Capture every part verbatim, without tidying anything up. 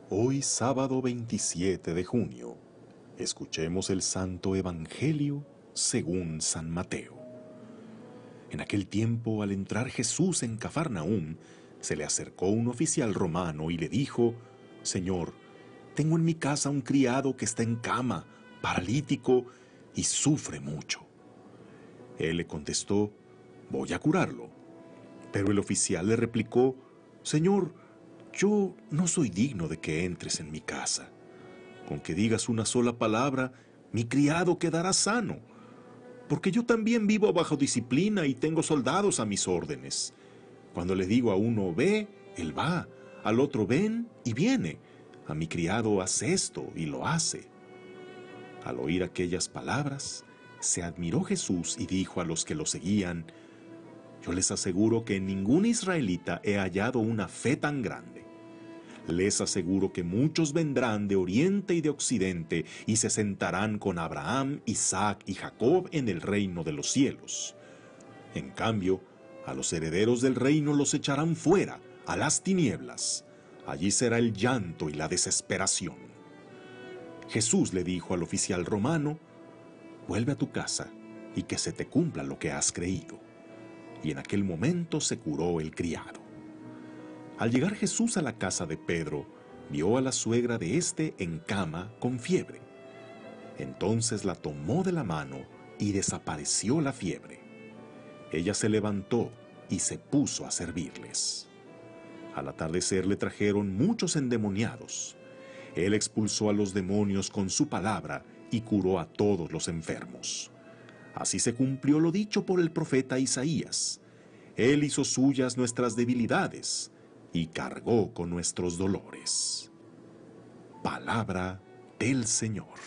Hoy sábado veintisiete de junio, escuchemos el Santo Evangelio según San Mateo. En aquel tiempo, al entrar Jesús en Cafarnaúm, se le acercó un oficial romano y le dijo: «Señor, tengo en mi casa un criado que está en cama, paralítico, y sufre mucho». Él le contestó: «Voy a curarlo». Pero el oficial le replicó: «Señor, yo no soy digno de que entres en mi casa. Con que digas una sola palabra, mi criado quedará sano, porque yo también vivo bajo disciplina y tengo soldados a mis órdenes. Cuando le digo a uno ve, él va, al otro ven y viene, a mi criado haz esto y lo hace». Al oír aquellas palabras, se admiró Jesús y dijo a los que lo seguían: «Yo les aseguro que en ningún israelita he hallado una fe tan grande. Les aseguro que muchos vendrán de oriente y de occidente y se sentarán con Abraham, Isaac y Jacob en el reino de los cielos. En cambio, a los herederos del reino los echarán fuera, a las tinieblas. Allí será el llanto y la desesperación». Jesús le dijo al oficial romano: «Vuelve a tu casa y que se te cumpla lo que has creído». Y en aquel momento se curó el criado. Al llegar Jesús a la casa de Pedro, vio a la suegra de éste en cama con fiebre. Entonces la tomó de la mano y desapareció la fiebre. Ella se levantó y se puso a servirles. Al atardecer le trajeron muchos endemoniados. Él expulsó a los demonios con su palabra y curó a todos los enfermos. Así se cumplió lo dicho por el profeta Isaías: «Él hizo suyas nuestras debilidades y cargó con nuestros dolores». Palabra del Señor.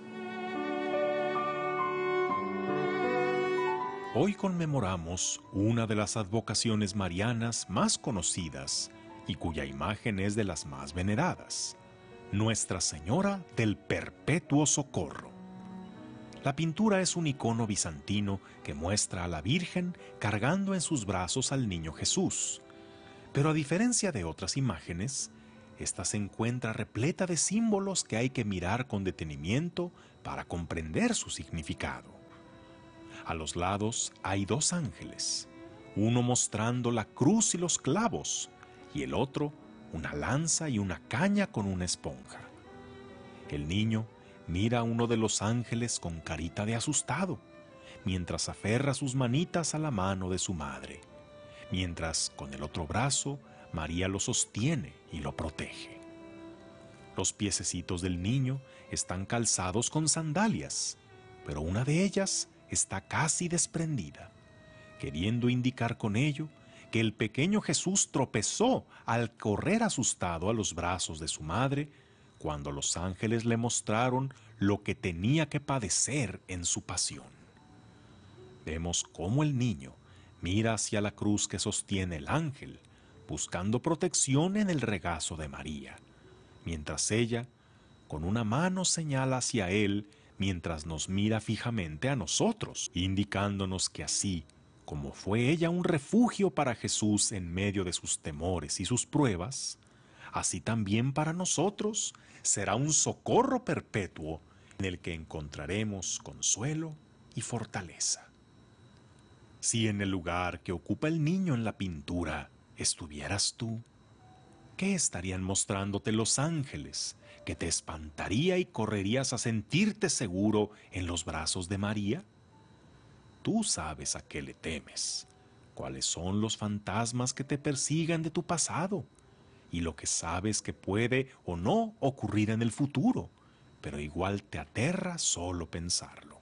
Hoy conmemoramos una de las advocaciones marianas más conocidas y cuya imagen es de las más veneradas: Nuestra Señora del Perpetuo Socorro. La pintura es un icono bizantino que muestra a la Virgen cargando en sus brazos al niño Jesús. Pero a diferencia de otras imágenes, esta se encuentra repleta de símbolos que hay que mirar con detenimiento para comprender su significado. A los lados hay dos ángeles, uno mostrando la cruz y los clavos, y el otro una lanza y una caña con una esponja. El niño mira a uno de los ángeles con carita de asustado, mientras aferra sus manitas a la mano de su madre, mientras con el otro brazo María lo sostiene y lo protege. Los piececitos del niño están calzados con sandalias, pero una de ellas está casi desprendida, queriendo indicar con ello que el pequeño Jesús tropezó al correr asustado a los brazos de su madre cuando los ángeles le mostraron lo que tenía que padecer en su pasión. Vemos cómo el niño mira hacia la cruz que sostiene el ángel, buscando protección en el regazo de María, mientras ella, con una mano, señala hacia él mientras nos mira fijamente a nosotros, indicándonos que así como fue ella un refugio para Jesús en medio de sus temores y sus pruebas, así también para nosotros será un socorro perpetuo en el que encontraremos consuelo y fortaleza. Si en el lugar que ocupa el niño en la pintura estuvieras tú, ¿qué estarían mostrándote los ángeles que te espantaría y correrías a sentirte seguro en los brazos de María? Tú sabes a qué le temes, cuáles son los fantasmas que te persigan de tu pasado, y lo que sabes que puede o no ocurrir en el futuro, pero igual te aterra solo pensarlo.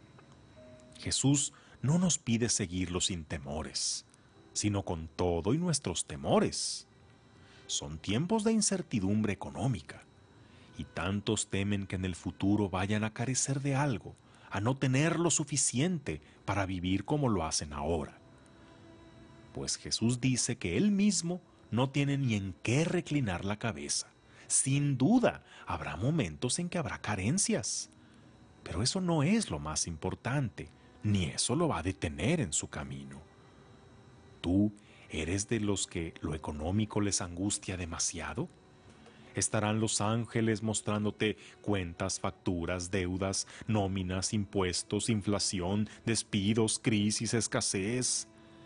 Jesús no nos pide seguirlo sin temores, sino con todo y nuestros temores. Son tiempos de incertidumbre económica, y tantos temen que en el futuro vayan a carecer de algo, a no tener lo suficiente para vivir como lo hacen ahora. Pues Jesús dice que Él mismo no tiene ni en qué reclinar la cabeza. Sin duda, habrá momentos en que habrá carencias, pero eso no es lo más importante, ni eso lo va a detener en su camino. ¿Tú eres de los que lo económico les angustia demasiado? Estarán los ángeles mostrándote cuentas, facturas, deudas, nóminas, impuestos, inflación, despidos, crisis, escasez.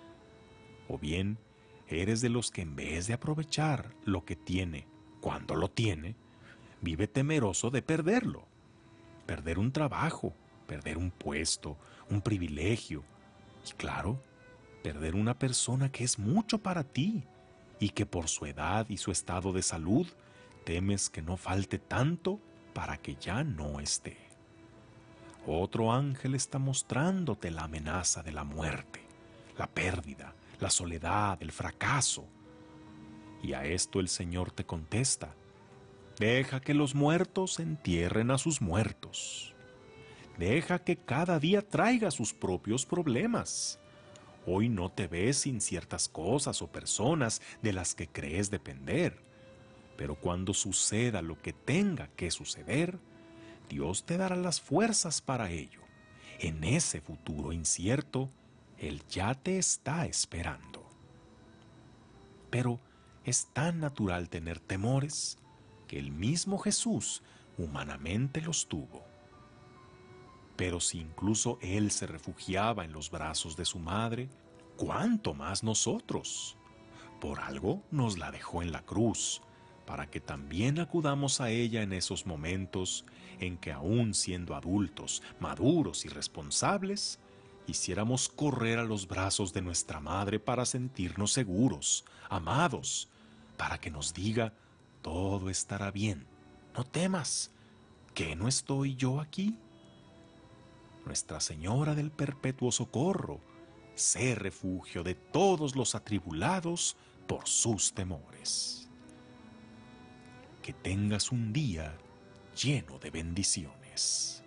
O bien, eres de los que en vez de aprovechar lo que tiene cuando lo tiene, vive temeroso de perderlo. Perder un trabajo, perder un puesto, un privilegio. Y claro, perder una persona que es mucho para ti y que por su edad y su estado de salud temes que no falte tanto para que ya no esté. Otro ángel está mostrándote la amenaza de la muerte, la pérdida, la soledad, el fracaso. Y a esto el Señor te contesta: deja que los muertos entierren a sus muertos. Deja que cada día traiga sus propios problemas. Hoy no te ves sin ciertas cosas o personas de las que crees depender. Pero cuando suceda lo que tenga que suceder, Dios te dará las fuerzas para ello. En ese futuro incierto, Él ya te está esperando. Pero es tan natural tener temores que el mismo Jesús humanamente los tuvo. Pero si incluso Él se refugiaba en los brazos de su madre, ¿cuánto más nosotros? Por algo nos la dejó en la cruz, para que también acudamos a ella en esos momentos en que, aún siendo adultos, maduros y responsables, hiciéramos correr a los brazos de nuestra madre para sentirnos seguros, amados, para que nos diga: todo estará bien, no temas, ¿que no estoy yo aquí? Nuestra Señora del Perpetuo Socorro, sé refugio de todos los atribulados por sus temores. Que tengas un día lleno de bendiciones.